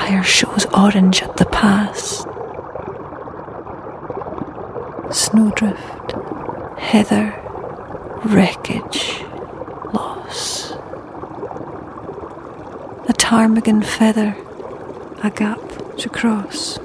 fire shows orange at the pass. Snowdrift, heather, wreckage, loss. A ptarmigan feather, a gap to cross.